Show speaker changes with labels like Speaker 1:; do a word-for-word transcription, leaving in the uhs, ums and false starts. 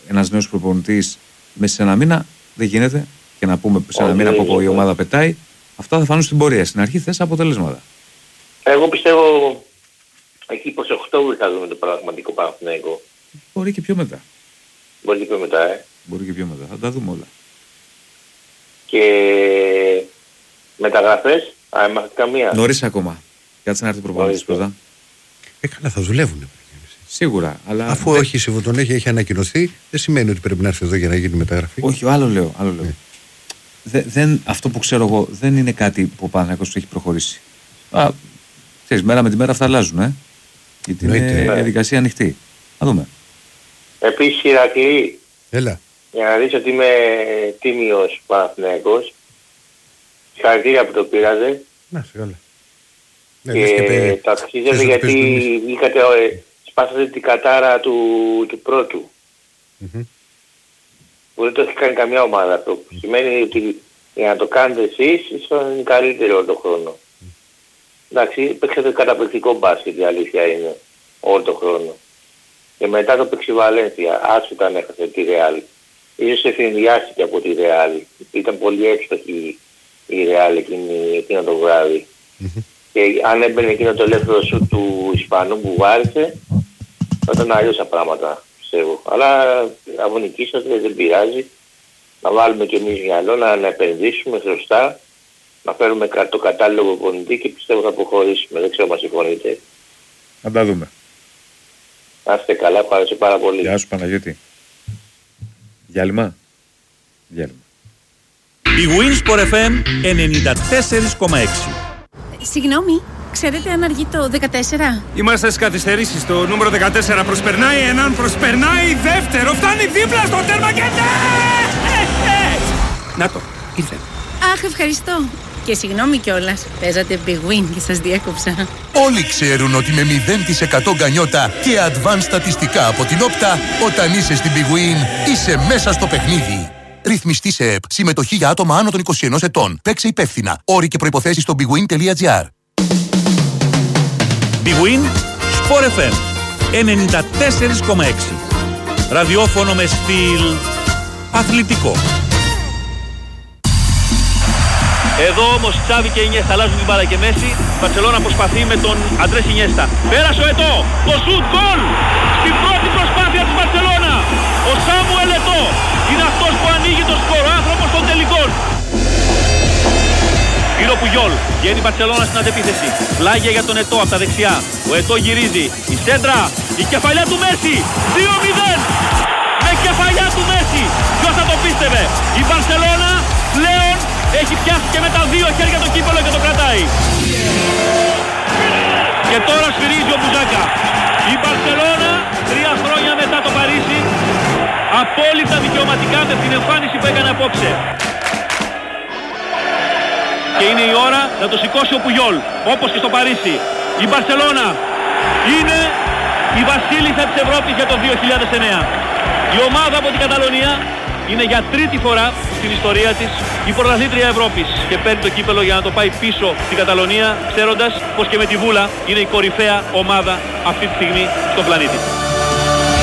Speaker 1: ένας νέος προπονητής μέσα σε ένα μήνα, δεν γίνεται. Και να πούμε σε ένα oh, μήνα από όπου η ομάδα πετάει, αυτά θα φανούν στην πορεία. Στην αρχή θες αποτελέσματα.
Speaker 2: Εγώ πιστεύω εκεί προς Οκτώβρη θα δούμε το πραγματικό Παναθηναϊκό.
Speaker 1: Μπορεί και πιο μετά.
Speaker 2: Μπορεί και πιο μετά, ε.
Speaker 1: Μπορεί και πιο μετά. Θα τα δούμε όλα.
Speaker 2: Και μεταγραφές, α, είμαστε καμία.
Speaker 1: Νωρίς ακόμα. Κάτσε να έρθει ο προπονητής πρώτα.
Speaker 3: Ε, καλά, θα δουλεύουν.
Speaker 1: Σίγουρα. Αλλά
Speaker 3: αφού
Speaker 1: δε...
Speaker 3: όχι, τον έχει, έχει ανακοινωθεί, δεν σημαίνει ότι πρέπει να έρθει εδώ για να γίνει μεταγραφή.
Speaker 1: Όχι, άλλο λέω. Άλλο λέω. Ε. Δε, δεν, αυτό που ξέρω εγώ δεν είναι κάτι που ο Παναθηναϊκός του έχει προχωρήσει. Α, ξέρεις, μέρα με τη μέρα αυτά αλλάζουν, ε. Γιατί είναι η διαδικασία ανοιχτή. Να δούμε.
Speaker 2: Επίσης, Ηρακλή,
Speaker 3: έλα.
Speaker 2: Για να δεις ότι είμαι τίμιος Παναθηναϊκός, συγχαρητήρια που το πήρατε.
Speaker 3: Να, σε καλά.
Speaker 2: Και, και τα αξίζετε γιατί βγήκατε, σπάσατε την κατάρα του, του πρώτου.
Speaker 3: Mm-hmm.
Speaker 2: Που δεν το έχει κάνει καμιά ομάδα αυτό. Mm-hmm. Σημαίνει ότι για να το κάνετε εσείς, ήσασταν καλύτερο όλο τον χρόνο. Mm-hmm. Εντάξει, παίξατε καταπληκτικό μπάσκετ, η αλήθεια είναι, όλο τον χρόνο. Και μετά το παίξει η Βαλένθια, άσχετα αν έχασε τη Ρεάλ. Ίσως εφηνδιάστηκε από τη Ρεάλ. Ήταν πολύ εύστοχη η Ρεάλ εκείνο το βράδυ. Mm-hmm. Και αν έμπαινε εκείνο το ελεύθερο σου του Ισπανού που βάρισε, θα ήταν αλλιώς τα πράγματα, πιστεύω. Αλλά από νικήσατε, δεν πειράζει. Να βάλουμε κι εμείς μυαλό, να, να επενδύσουμε σωστά, να φέρουμε το κατάλληλο προπονητή και πιστεύω θα αποχωρήσουμε. Δεν ξέρω αν συμφωνείτε.
Speaker 1: Να τα δούμε.
Speaker 2: Να είστε καλά, ευχαριστώ πάρα πολύ.
Speaker 1: Γεια σου Παναγιώτη. Διάλειμμα. Διάλειμμα.
Speaker 4: Η Winsport εφ εμ ενενήντα τέσσερα κόμμα έξι.
Speaker 5: Συγγνώμη, ξέρετε αν αργεί το δεκατέσσερα?
Speaker 6: Είμαστε στις καθυστερήσεις. Το νούμερο δεκατέσσερα προσπερνάει έναν, προσπερνάει δεύτερο, φτάνει δίπλα στο τέρμα και ναι! Να το, ήρθε.
Speaker 5: Αχ, ευχαριστώ. Και συγγνώμη κιόλας, παίζατε Big Win και σας διέκοψα.
Speaker 7: Όλοι ξέρουν ότι με μηδέν τοις εκατό γκανιότα και advanced στατιστικά από την Όπτα, όταν είσαι στην Big Win, είσαι μέσα στο παιχνίδι. Ρυθμιστή σε ΕΠ. Συμμετοχή για άτομα άνω των είκοσι ένα ετών. Παίξε υπεύθυνα. Όροι και προϋποθέσεις στο bigwin τελεία gr.
Speaker 4: Big Win, Sport εφ εμ ενενήντα τέσσερα κόμμα έξι. Ραδιόφωνο με στυλ αθλητικό.
Speaker 8: Εδώ όμως Τσάβη και Ινιέστα αλλάζουν την μπάλα και Μέση. Η Μπαρσελόνα προσπαθεί με τον Αντρές Ινιέστα. Πέρασε ο Ετώ. Το σουτ γκολ. Στην πρώτη προσπάθεια της Μπαρσελόνα. Ο Σάμουελ Ετώ είναι αυτός που ανοίγει το σκορ. Άνθρωπος των τελικών. Είναι ο Πουγιόλ. Βγαίνει η Μπαρσελόνα στην αντεπίθεση. Πλάγια για τον Ετώ από τα δεξιά. Ο Ετώ γυρίζει. Η σέντρα. Η κεφαλιά του Μέση. δύο μηδέν. Με κεφαλιά του Μέση. Ποιος θα το πίστευε. Η Μπαρσελόνα πλέον έχει πιάσει και με τα δύο χέρια το κύπελλο και το κρατάει. Και τώρα σφυρίζει ο Μπουζάκα. Η Μπαρσελόνα τρία χρόνια μετά το Παρίσι, απόλυτα δικαιωματικά με την εμφάνιση που έκανε απόψε. Και είναι η ώρα να το σηκώσει ο Πουγιόλ, όπως και στο Παρίσι. Η Μπαρσελόνα είναι η βασίλισσα της Ευρώπης για το δύο χιλιάδες εννέα. Η ομάδα από την Καταλωνία είναι για τρίτη φορά στην ιστορία της η πρωταθλήτρια Ευρώπης και παίρνει το κύπελλο για να το πάει πίσω στην Καταλωνία, ξέροντας πως και με τη Βούλα είναι η κορυφαία ομάδα αυτή τη στιγμή στον πλανήτη.